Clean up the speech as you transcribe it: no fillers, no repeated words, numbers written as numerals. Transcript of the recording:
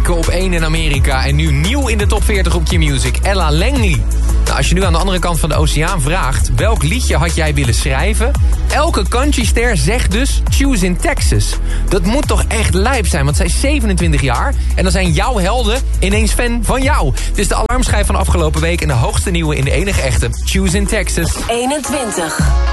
weken op 1 in Amerika. En nu nieuw in de top 40 op Q-Music. Ella Langley. Nou, als je nu aan de andere kant van de oceaan vraagt... welk liedje had jij willen schrijven? Elke countryster zegt dus Choose in Texas. Dat moet toch echt lijp zijn, want zij is 27 jaar... en dan zijn jouw helden ineens fan van jou. Dit is de alarmschijf van afgelopen week... en de hoogste nieuwe in de enige echte Choose in Texas. 21.